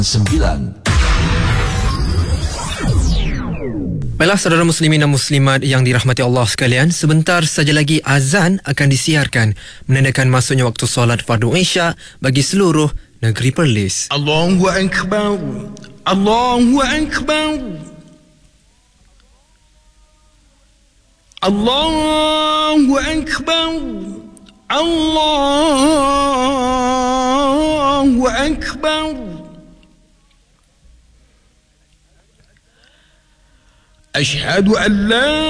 9. Baiklah saudara muslimin dan muslimat yang dirahmati Allah sekalian, sebentar saja lagi azan akan disiarkan menandakan masuknya waktu solat fardu Isya bagi seluruh negeri Perlis. Allahu Akbar, Allahu Akbar, Allahu Akbar, Allahu Akbar. أشهد أن لا